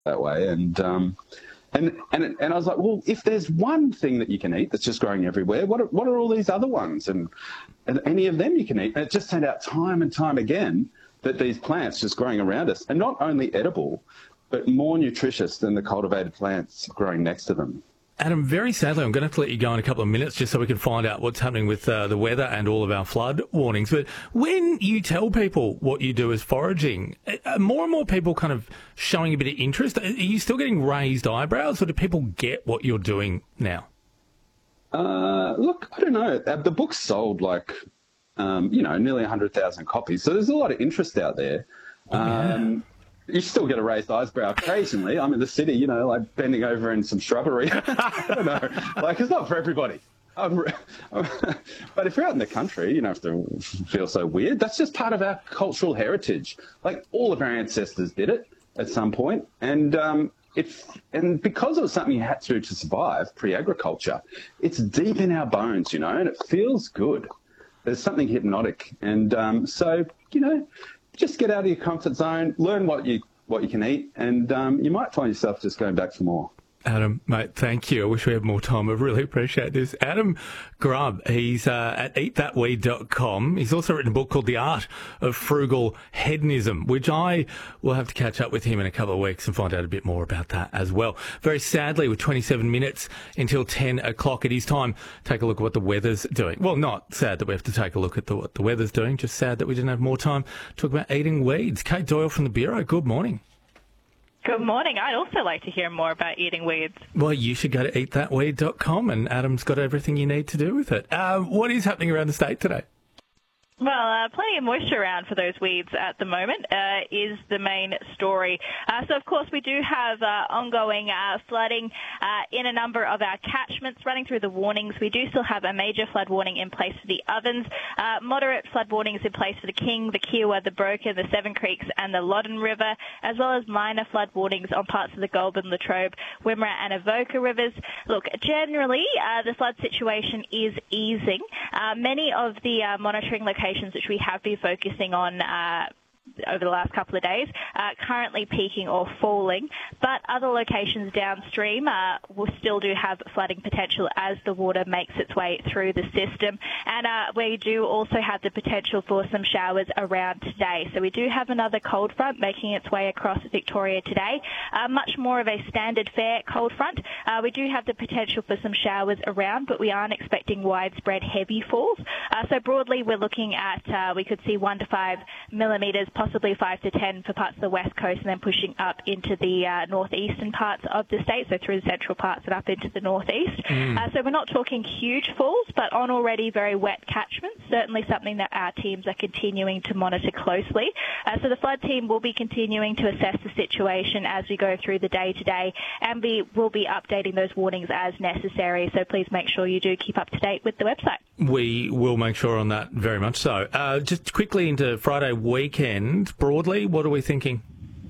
that way. And I was like, well, if there's one thing that you can eat that's just growing everywhere, what are all these other ones? And any of them you can eat. And it just turned out time and time again that these plants just growing around us are not only edible, but more nutritious than the cultivated plants growing next to them. Adam, very sadly, I'm going to have to let you go in a couple of minutes just so we can find out what's happening with the weather and all of our flood warnings. But when you tell people what you do as foraging, are more and more people kind of showing a bit of interest? Are you still getting raised eyebrows, or do people get what you're doing now? Look, I don't know. The book's sold nearly 100,000 copies. So there's a lot of interest out there. You still get a raised eyebrow occasionally. I'm in the city, bending over in some shrubbery. I don't know. It's not for everybody. But if you're out in the you don't have to feel so weird. That's just part of our cultural heritage. All of our ancestors did it at some point. And because it was something you had to do to survive pre-agriculture, it's deep in our bones, and it feels good. There's something hypnotic. And just get out of your comfort zone, learn what you can eat, and you might find yourself just going back for more. Adam, mate, thank you. I wish we had more time. I really appreciate this. Adam Grubb, he's at eatthatweed.com. He's also written a book called The Art of Frugal Hedonism, which I will have to catch up with him in a couple of weeks and find out a bit more about that as well. Very sadly, with 27 minutes until 10 o'clock, it is time to take a look at what the weather's doing. Well, not sad that we have to take a look at what the weather's doing, just sad that we didn't have more time to talk about eating weeds. Kate Doyle from the Bureau, good morning. Good morning. I'd also like to hear more about eating weeds. Well, you should go to eatthatweed.com, and Adam's got everything you need to do with it. What is happening around the state today? Well, plenty of moisture around for those weeds at the moment is the main story. So, of course, we do have ongoing flooding in a number of our catchments. Running through the warnings, we do still have a major flood warning in place for the Ovens, moderate flood warnings in place for the King, the Kiewa, the Broken, the Seven Creeks and the Loddon River, as well as minor flood warnings on parts of the Goulburn, Latrobe, Wimmera and Avoca rivers. Look, generally, the flood situation is easing. Many of the monitoring locations which we have been focusing on over the last couple of days, currently peaking or falling, but other locations downstream will still do have flooding potential as the water makes its way through the system. And we do also have the potential for some showers around today. So we do have another cold front making its way across Victoria today, much more of a standard fare cold front. We do have the potential for some showers around, but we aren't expecting widespread heavy falls. So broadly, we're looking at, we could see 1 to 5 millimetres, possibly 5 to 10 for parts of the west coast, and then pushing up into the northeastern parts of the state, so through the central parts and up into the northeast. So we're not talking huge falls, but on already very wet catchments, certainly something that our teams are continuing to monitor closely. So the flood team will be continuing to assess the situation as we go through the day today, and we will be updating those warnings as necessary. So please make sure you do keep up to date with the website. We will make sure on that, very much so. Just quickly into Friday weekend, broadly, what are we thinking?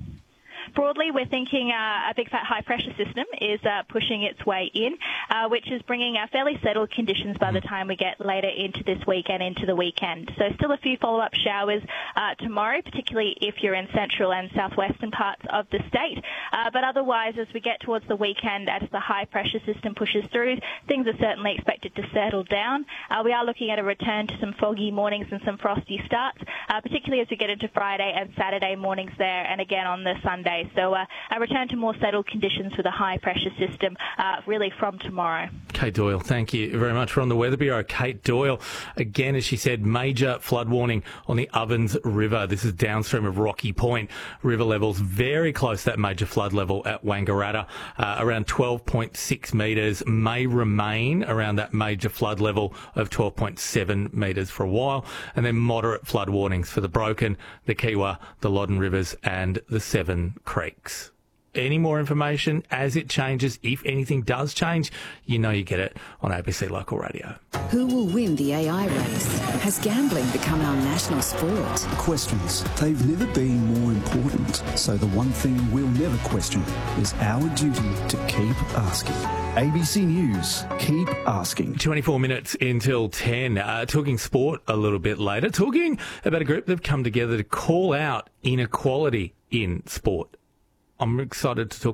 Broadly, we're thinking a big fat high pressure system is pushing its way in, which is bringing fairly settled conditions by the time we get later into this week and into the weekend. So still a few follow-up showers tomorrow, particularly if you're in central and southwestern parts of the state. But otherwise, as we get towards the weekend, as the high pressure system pushes through, things are certainly expected to settle down. We are looking at a return to some foggy mornings and some frosty starts, particularly as we get into Friday and Saturday mornings there, and again on the Sunday. So a return to more settled conditions for the high-pressure system really from tomorrow. Kate Doyle, thank you very much. From the Weather Bureau, Kate Doyle. Again, as she said, major flood warning on the Ovens River. This is downstream of Rocky Point. River levels very close to that major flood level at Wangaratta, around 12.6 metres, may remain around that major flood level of 12.7 metres for a while, and then moderate flood warnings for the Broken, the Kiewa, the Loddon Rivers and the Seven Creeks. Any more information as it changes, if anything does change, you know you get it on ABC Local Radio. Who will win the AI race? Has gambling become our national sport? Questions. They've never been more important. So the one thing we'll never question is our duty to keep asking. ABC News, keep asking. 24 minutes until 10. Talking sport a little bit later. Talking about a group that have come together to call out inequality in sport. I'm excited to talk